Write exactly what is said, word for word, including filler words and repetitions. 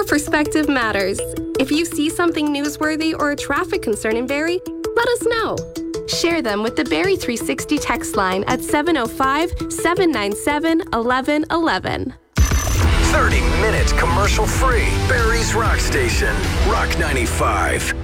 Your perspective matters. If you see something newsworthy or a traffic concern in Barrie, let us know. Share them with the Barrie three sixty text line at seven oh five, seven nine seven, one one one one. thirty minutes commercial free. Barrie's Rock Station. Rock ninety-five.